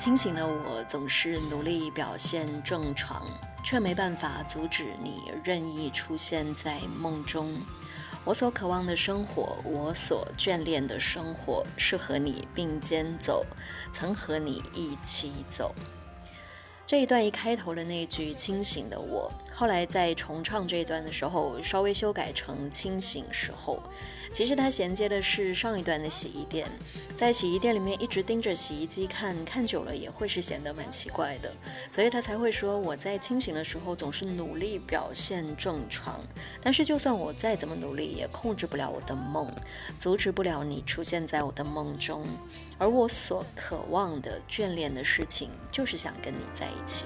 清醒的我总是努力表现正常，却没办法阻止你任意出现在梦中。我所渴望的生活，我所眷恋的生活，是和你并肩走，曾和你一起走。这一段一开头的那句清醒的我，后来在重唱这一段的时候稍微修改成清醒时候。其实它衔接的是上一段的洗衣店，在洗衣店里面一直盯着洗衣机看久了也会是显得蛮奇怪的，所以他才会说我在清醒的时候总是努力表现正常，但是就算我再怎么努力也控制不了我的梦，阻止不了你出现在我的梦中，而我所渴望的眷恋的事情就是想跟你在一起。